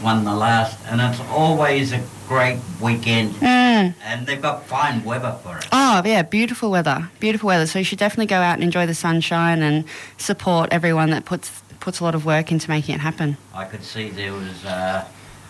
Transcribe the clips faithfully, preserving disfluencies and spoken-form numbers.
won the last, and it's always a great weekend, Mm. and they've got fine weather for it. Oh, yeah, beautiful weather. Beautiful weather. So you should definitely go out and enjoy the sunshine and support everyone that puts puts a lot of work into making it happen. I could see there was uh,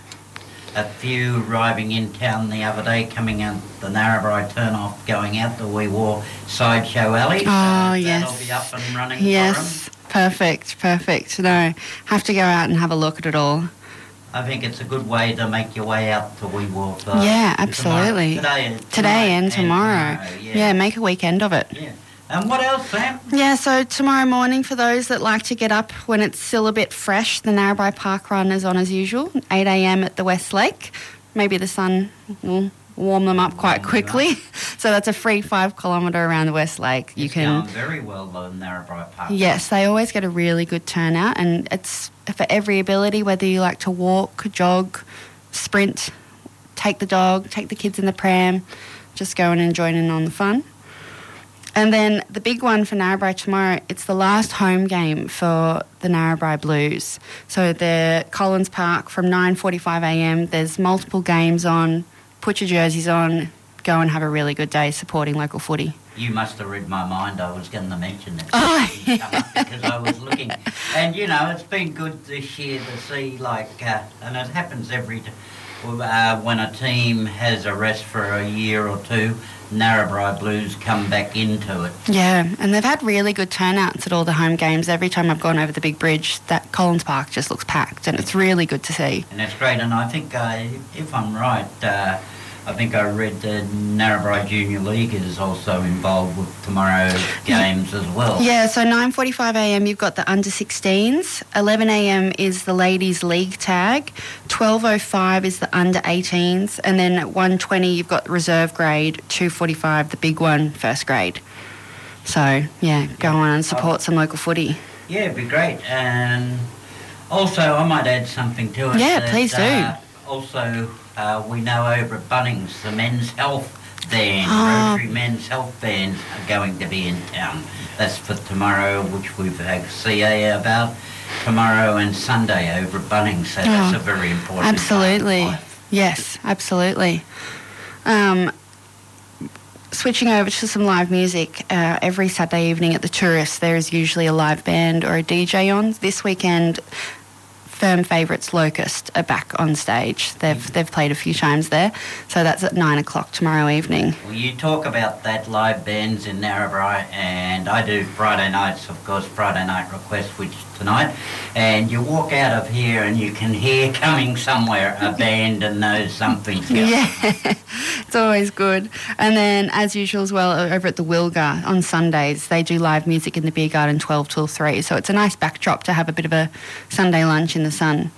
a few arriving in town the other day, coming out the Narrabri turn-off, going out the Wee War Sideshow Alley. Oh, so yes. That'll be up and running Yes, for them. perfect, perfect. No, have to go out and have a look at it all. I think it's a good way to make your way out to Wee War for Yeah, tomorrow- absolutely. Today, and Today tonight and tomorrow. yeah. Yeah, make a weekend of it. Yeah. And what else, Sam? Yeah, so tomorrow morning, for those that like to get up when it's still a bit fresh, the Narrabri Park Run is on as usual, eight a.m. at the West Lake. Maybe the sun will warm them up quite Warm them quickly. So that's a free five kilometre around the West Lake. You It's can. going very well, the Narrabri Park. Yes, they always get a really good turnout, and it's for every ability, whether you like to walk, jog, sprint, take the dog, take the kids in the pram, just go and enjoy in on the fun. And then the big one for Narrabri tomorrow, it's the last home game for the Narrabri Blues. So they're Collins Park from nine forty-five a.m. There's multiple games on. Put your jerseys on, go and have a really good day supporting local footy. You must have read my mind. I was going to mention it. Oh, It didn't come up because I was looking. And, you know, it's been good this year to see, like, uh, and it happens every t- uh, when a team has a rest for a year or two, Narrabri Blues come back into it. Yeah, and they've had really good turnouts at all the home games. Every time I've gone over the big bridge, that Collins Park just looks packed, and it's really good to see. And it's great. And I think, uh, if I'm right, uh, I think I read the Narrabri Junior League is also involved with tomorrow's games as well. Yeah, so nine forty-five a.m. you've got the under sixteens, eleven a.m. is the ladies league tag, twelve oh five is the under eighteens, and then at one twenty you've got reserve grade, two forty-five the big one, first grade. So, yeah, go on and support some local footy. Yeah, it'd be great. And also, I might add something to it. Yeah, that, please do. Uh, also, uh, we know over at Bunnings, the men's health van, Oh. Rotary men's health vans are going to be in town. That's for tomorrow, which we've had C A about tomorrow and Sunday over at Bunnings. So that's Oh, a very important part of Absolutely. life. Yes, absolutely. Um, switching over to some live music, uh, every Saturday evening at the Tourist, there is usually a live band or a D J on. This weekend, firm favourites Locust are back on stage. They've they've played a few times there, so that's at nine o'clock tomorrow evening. Well, you talk about that live bands in Narrabri, and I do Friday nights, of course, Friday Night Request, which is tonight, and you walk out of here and you can hear coming somewhere a band and know something's going. Yeah, it's always good. And then, as usual as well, over at the Wilga on Sundays, they do live music in the beer garden twelve till three. So it's a nice backdrop to have a bit of a Sunday lunch in the sun.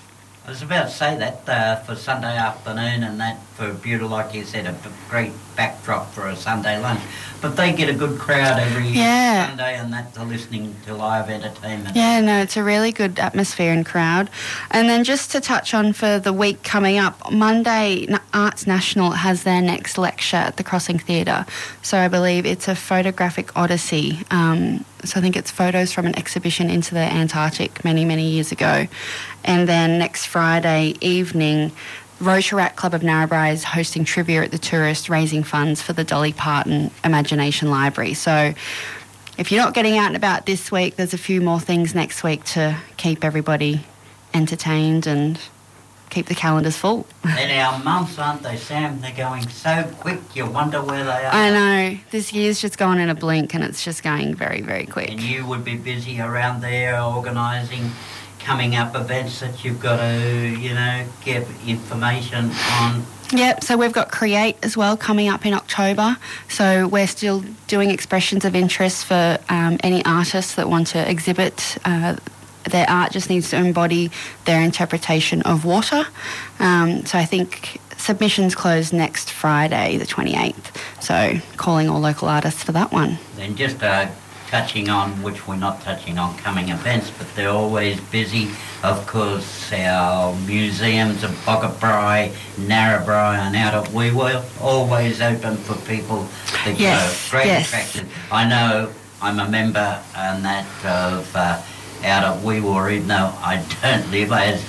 I was about to say that uh, for Sunday afternoon, and that for Buda, like you said, a b- great backdrop for a Sunday lunch. But they get a good crowd every Yeah. Sunday, and that they're listening to live entertainment. Yeah, no, it's a really good atmosphere and crowd. And then just to touch on for the week coming up, Monday N- Arts National has their next lecture at the Crossing Theatre. So I believe it's a photographic odyssey. Um, so I think it's photos from an exhibition into the Antarctic many, many years ago. And then next Friday evening, Rotaract Club of Narrabri is hosting trivia at the Tourist, raising funds for the Dolly Parton Imagination Library. So if you're not getting out and about this week, there's a few more things next week to keep everybody entertained and keep the calendars full. And our months, aren't they, Sam? They're going so quick, you wonder where they are. I know. This year's just gone in a blink and it's just going very, very quick. And you would be busy around there organising coming up events that you've got to, you know, get information on. Yep, so we've got Create as well coming up in October. So we're still doing expressions of interest for um, any artists that want to exhibit. Uh, their art just needs to embody their interpretation of water. Um, so I think submissions close next Friday, the twenty-eighth. So calling all local artists for that one. Then just uh, touching on, which we're not touching on coming events, but they're always busy. Of course, our museums of Boggabri, Narrabri and out at Wee Waa, always open for people to Yes, go. Great yes. attraction. I know I'm a member and that of uh, out at Wee Waa, even though I don't live, as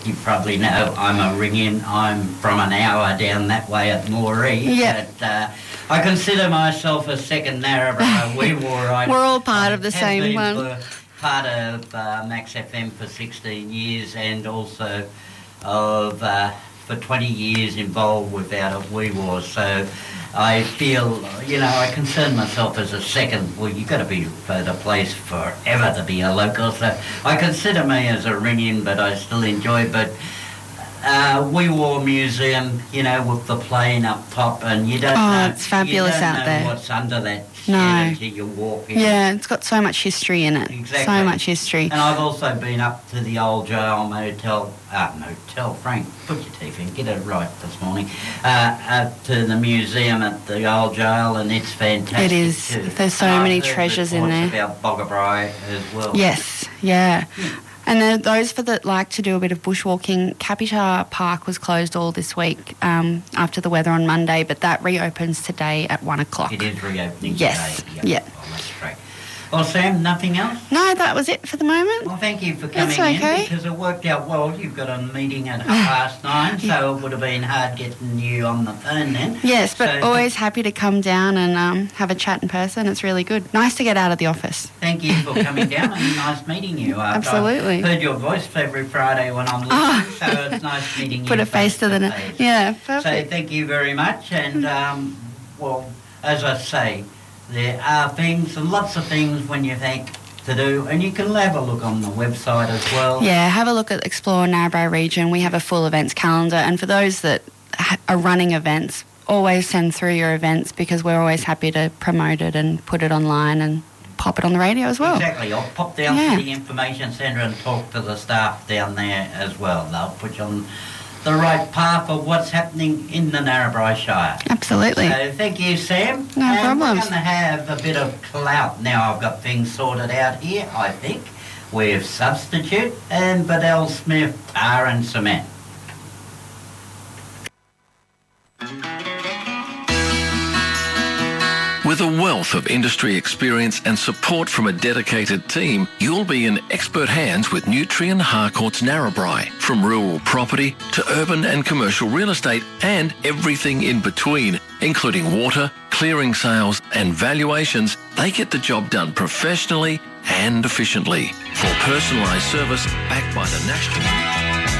you probably know I'm a ring-in. I'm from an hour down that way at Moree. Yeah. But uh, I consider myself a second Narrabri. We were right. We're all part of the have same been one. for- part of uh, Max F M for sixteen years, and also of uh, for twenty years involved with Out of Wee Waa. So I feel, you know, I concern myself as a second. Well, you've got to be for the place forever to be a local. So I consider me as a ring-in, but I still enjoy. But uh, Wee Waa Museum, you know, with the plane up top, and you don't Oh, know, it's fabulous you don't out know there. what's under that shed No. until you walk in. Yeah, it's got so much history in it. Exactly. So much history. And I've also been up to the old jail motel, uh, motel, Frank, put your teeth in, get it right this morning, uh, up to the museum at the old jail, and it's fantastic It is. too. There's so And I've many heard treasures in reports there. about Boggabri as well. Yes, yeah. And then those for that like to do a bit of bushwalking, Capita Park was closed all this week um, after the weather on Monday, but that reopens today at one o'clock. It is reopening Yes, today. yeah. Oh, that's great. Well, Sam, nothing else? No, that was it for the moment. Well, thank you for coming That's okay. in, because it worked out well. You've got a meeting at half past nine, so it would have been hard getting you on the phone then. Yes, but So- always happy to come down and um, have a chat in person. It's really good. Nice to get out of the office. Thank you for coming down, and nice meeting you. I've- Absolutely. I've heard your voice every Friday when I'm listening, Oh. so it's nice meeting you. Put a face to the... face. na- Yeah, So perfect. thank you very much, and um, well, as I say, there are things, and lots of things when you think to do, and you can have a look on the website as well. Yeah, have a look at Explore Narrabri Region. We have a full events calendar, and for those that ha- are running events, always send through your events, because we're always happy to promote it and put it online and pop it on the radio as well. Exactly. I'll pop down Yeah. to the information centre and talk to the staff down there as well. They'll put you on the right path of what's happening in the Narrabri Shire. Absolutely. So thank you, Sam. No and problems. We're going to have a bit of clout now. I've got things sorted out here, I think, with Substitute and Bedell Smith Tar and Cement. With a wealth of industry experience and support from a dedicated team, you'll be in expert hands with Nutrien Harcourt's Narrabri. From rural property to urban and commercial real estate and everything in between, including water, clearing sales and valuations, they get the job done professionally and efficiently. For personalised service backed by the National...